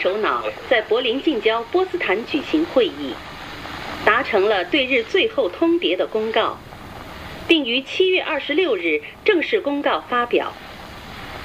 首脑在柏林近郊波斯坦举行会议，达成了对日最后通牒的公告，并于7月26日正式公告发表。